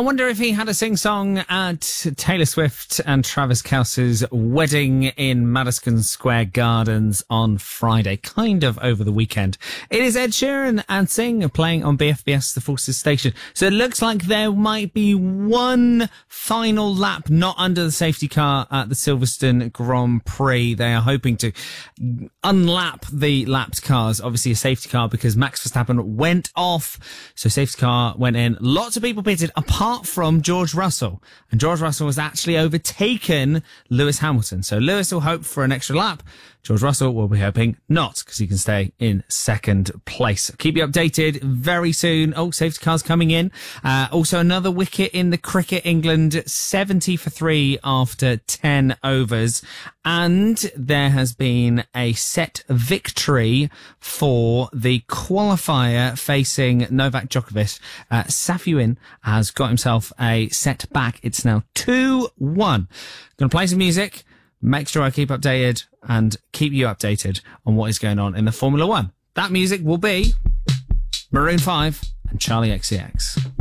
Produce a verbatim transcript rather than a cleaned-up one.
wonder if he had a sing-song at Taylor Swift and Travis Kelce's wedding in Madison Square Gardens on Friday, kind of over the weekend. It is Ed Sheeran and Sing playing on B F B S The Forces station. So it looks like there might be one final lap not under the safety car at the Silverstone Grand Prix. They are hoping to unlap the lapped cars. Obviously a safety car because Max Verstappen went off. So safety car went in. Lots of people pitted apart from George Russell. And George Russell has actually overtaken Lewis Hamilton. So Lewis will hope for an extra lap. George Russell will be hoping not, because he can stay in second place. Keep you updated very soon. Oh, safety cars coming in. Uh, also another wicket in the cricket. England seventy for three after ten overs. And there has been a set victory for the qualifier facing Novak Djokovic. Uh, Safiuddin has got himself a set back. It's now two one. Going to play some music. Make sure I keep updated and keep you updated on what is going on in the Formula One. That music will be Maroon five and Charlie X C X.